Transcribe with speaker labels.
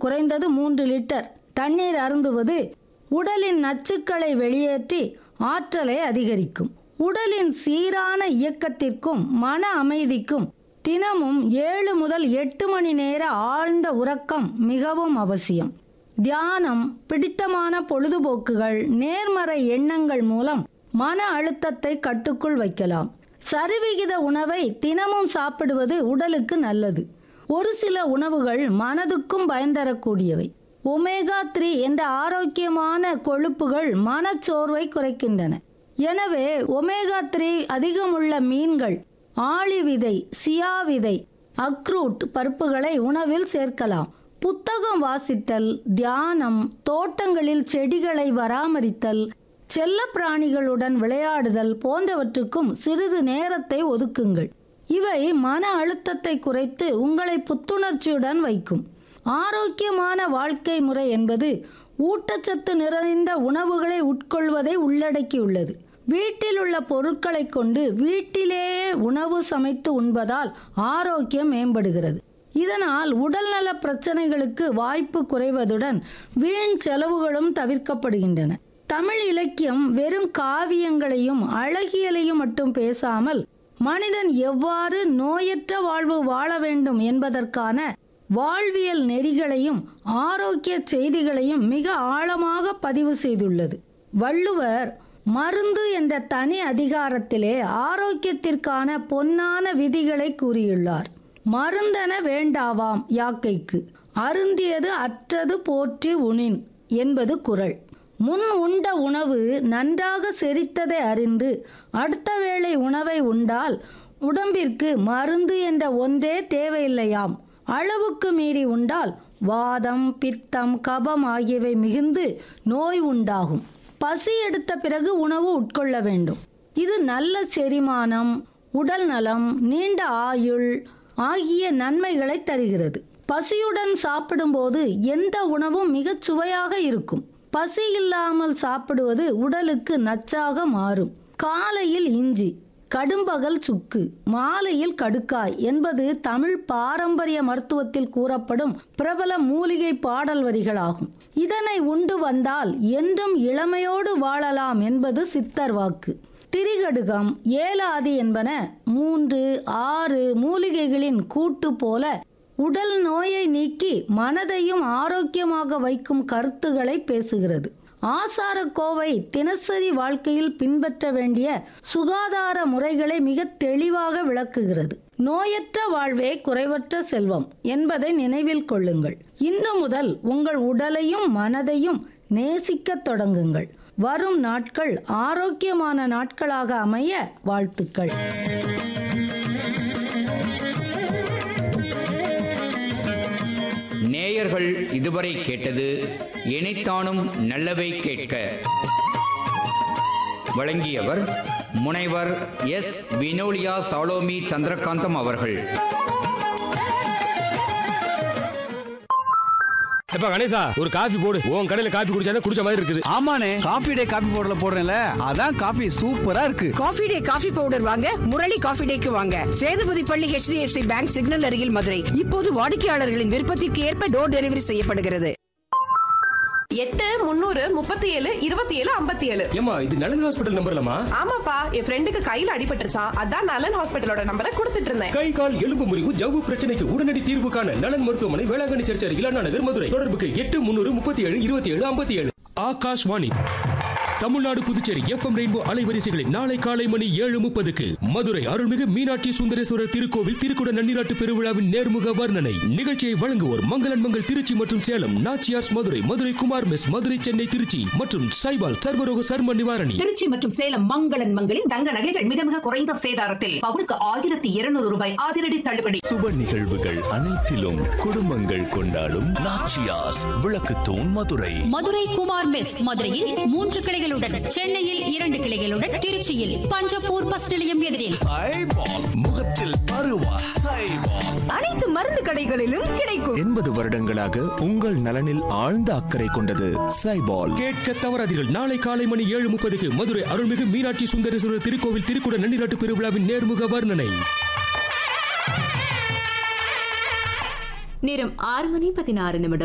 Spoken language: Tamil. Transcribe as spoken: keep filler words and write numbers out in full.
Speaker 1: குறைந்தது மூன்று லிட்டர் தண்ணீர் அருந்துவது உடலின் நச்சுக்களை வெளியேற்றி ஆற்றலை அதிகரிக்கும். உடலின் சீரான இயக்கத்திற்கும் மன அமைதிக்கும் தினமும் ஏழு முதல் எட்டு மணி நேர ஆழ்ந்த உறக்கம் மிகவும் அவசியம். தியானம், பிடித்தமான பொழுதுபோக்குகள், நேர்மறை எண்ணங்கள் மூலம் மன அழுத்தத்தை கட்டுக்குள் வைக்கலாம். சரிவிகித உணவை தினமும் சாப்பிடுவது உடலுக்கு நல்லது. ஒரு சில உணவுகள் மனதுக்கும் பயன் தரக்கூடியவை. ஒமேகா த்ரீ என்ற ஆரோக்கியமான கொழுப்புகள் மனச்சோர்வை குறைக்கின்றன. எனவே ஒமேகா த்ரீ அதிகமுள்ள மீன்கள், ஆளி விதை, சியா விதை, அக்ரூட் பருப்புகளை உணவில் சேர்க்கலாம். புத்தகம் வாசித்தல், தியானம், தோட்டங்களில் செடிகளை பராமரித்தல், செல்ல பிராணிகளுடன் விளையாடுதல் போன்றவற்றுக்கும் சிறிது நேரத்தை ஒதுக்குங்கள். இவை மன அழுத்தத்தை குறைத்து உங்களை புத்துணர்ச்சியுடன் வைக்கும். ஆரோக்கியமான வாழ்க்கை முறை என்பது ஊட்டச்சத்து நிறைந்த உணவுகளை உட்கொள்வதை உள்ளடக்கியுள்ளது. வீட்டில் உள்ள பொருட்களை கொண்டு வீட்டிலேயே உணவு சமைத்து உண்பதால் ஆரோக்கியம் மேம்படுகிறது. இதனால் உடல்நல பிரச்சனைகளுக்கு வாய்ப்பு குறைவதுடன் வீண் செலவுகளும் தவிர்க்கப்படுகின்றன. தமிழ் இலக்கியம் வெறும் காவியங்களையும் அழகியலையும் மட்டும் பேசாமல் மனிதன் எவ்வாறு நோயற்ற வாழ்வு வாழ வேண்டும் என்பதற்கான வாழ்வியல் நெறிகளையும் ஆரோக்கிய செய்திகளையும் மிக ஆழமாக பதிவு செய்துள்ளது. வள்ளுவர் மருந்து என்ற தனி அதிகாரத்திலே ஆரோக்கியத்திற்கான பொன்னான விதிகளை கூறியுள்ளார். மருந்தென வேண்டாவாம் யாக்கைக்கு, அருந்தியது அற்றது போற்றி உணின் என்பது குறள். முன் உண்ட உணவு நன்றாக செரித்ததை அறிந்து அடுத்த வேளை உணவை உண்டால் உடம்பிற்கு மருந்து என்ற ஒன்றே தேவையில்லையாம். அளவுக்கு மீறி உண்டால் வாதம், பித்தம், கபம் ஆகியவை மிகுந்து நோய் உண்டாகும். பசி எடுத்த பிறகு உணவு உட்கொள்ள வேண்டும். இது நல்ல செரிமானம், உடல் நலம், நீண்ட ஆயுள் ஆகிய நன்மைகளை தருகிறது. பசியுடன் சாப்பிடும்போது எந்த உணவும் மிகச் சுவையாக இருக்கும். பசி இல்லாமல் சாப்பிடுவது உடலுக்கு நச்சாக மாறும். காலையில் இஞ்சி, கடும்பகல் சுக்கு, மாலையில் கடுக்காய் என்பது தமிழ் பாரம்பரிய மருத்துவத்தில் கூறப்படும் பிரபல மூலிகை பாடல் வரிகளாகும். இதனை உண்டு வந்தால் என்றும் இளமையோடு வாழலாம் என்பது சித்தர் வாக்கு. திரிகடுகம், ஏலாதி என்பன மூன்று ஆறு மூலிகைகளின் கூட்டு போல உடல் நோயை நீக்கி மனதையும் ஆரோக்கியமாக வைக்கும் கருத்துக்களை பேசுகிறது. ஆசார கோவை தினசரி வாழ்க்கையில் பின்பற்ற வேண்டிய சுகாதார முறைகளை மிக தெளிவாக விளக்குகிறது. நோயற்ற வாழ்வே குறைவற்ற செல்வம் என்பதை நினைவில் கொள்ளுங்கள். இன்று முதல் உங்கள் உடலையும் மனதையும் நேசிக்க தொடங்குங்கள். வரும் நாட்கள் ஆரோக்கியமான நாட்களாக அமைய வாழ்த்துக்கள்.
Speaker 2: நேயர்கள் இதுவரை கேட்டது இணைத்தானும் நல்லவை கேட்க. வழங்கியவர் முனைவர் எஸ் வினோலியா சாலோமி சந்திரகாந்தம் அவர்கள்.
Speaker 3: எப்ப கணேசா, ஒரு காபி போடு. உன் கடையில காபி குடிச்சா குடிச்ச மாதிரி இருக்குது.
Speaker 4: ஆமாண்ணே, காபி டே காபி பவுடர்ல போடுறேன்ல, அதான் காபி சூப்பரா இருக்கு.
Speaker 5: காபி டே காபி பவுடர் வாங்க முரளி காபி டேக்கு வாங்க. சேதுபதி பள்ளி H D F C bank signal அருகில் மதுரை. இப்போது வாடிக்கையாளர்களின் விருப்பத்திற்கு ஏற்ப டோர் டெலிவரி செய்யப்படுகிறது.
Speaker 6: எட்டு முன்னூறு முப்பத்தி ஏழு இருபத்தி ஏழு ஐம்பத்தி ஏழு.
Speaker 3: ஏமா, இது நலன் ஹாஸ்பிட்டல் நம்பர்லமா?
Speaker 6: ஆமாப்பா, என் ஃப்ரெண்டுக்கு கையில அடிபட்டுருச்சான், அதான் நலன் ஹாஸ்பிட்டலோட நம்பரை கொடுத்துட்டு இருந்தேன்.
Speaker 3: கை கால் எலும்பு முறிவு ஜவ்வு பிரச்சனைக்கு உடனடி தீர்வு காண நலன் மருத்துவமனை, வேளாங்கண்ணி சர்ச் அருகில் அண்ணா நகர், மதுரை. தொடர்புக்கு எட்டு முன்னூறு முப்பத்தி ஏழு இருபத்தி ஏழு ஐம்பத்தி ஏழு. Akashvani Tamil Nadu Puducherry F M rainbow அலைவரிசைகளில் நாளை காலை மணி ஏழு முப்பதுக்கு மதுரை அருள்மிகு மீனாட்சி சுந்தரேஸ்வரர் திருக்கோவில் திருக்குட நன்னீராட்டு பெருவிழாவின் நேர்முக வர்ணனை. நிகழ்ச்சியை வழங்குவோர் மங்களன் மங்கள் திருச்சி மற்றும் சேலம், நாச்சியார்ஸ் மதுரை, மதுரை குமார் மெஸ் மதுரை, சென்னை திருச்சி மற்றும் சைபால் சர்வரோக சர்ம நிவாரணி.
Speaker 7: திருச்சி மற்றும் சேலம் மங்களன் மங்களில் தங்க நகைகள் மிக மிக குறைந்த சேதாரத்தில் பவுனுக்கு ஆயிரத்தி இருநூறு ரூபாய் அதிரடி தள்ளுபடி.
Speaker 8: சுப நிகழ்வுகள் அனைத்திலும் குடும்பங்கள் கொண்டாடும் நாச்சியார்ஸ் விளக்குத்தூண் மதுரை.
Speaker 7: மதுரை குமார் மெஸ் மதுரையில் மூன்று கிளைகள், சென்னையில் இரண்டு கிளைகளுடன், திருச்சியில் பஞ்சப்பூர் பஸ் நிலையம் எதிரில்.
Speaker 8: முகத்தில் பருவா
Speaker 5: அனைத்து மருந்து கடைகளிலும் கிடைக்கும்.
Speaker 8: எண்பது வருடங்களாக உங்கள் நலனில் ஆழ்ந்த அக்கறை கொண்டது சைபால்.
Speaker 3: கேட்க தவறாதீர்கள். நாளை காலை மணி ஏழு முப்பதுக்கு மதுரை அருள்மிகு மீனாட்சி சுந்தரேஸ்வரர் திருக்கோவில் திருக்குட நன்னீராட்டு பெருவிழாவின் நேர்முக வர்ணனை.
Speaker 9: நேரம் ஆறு மணி பதினாறு நிமிடம்.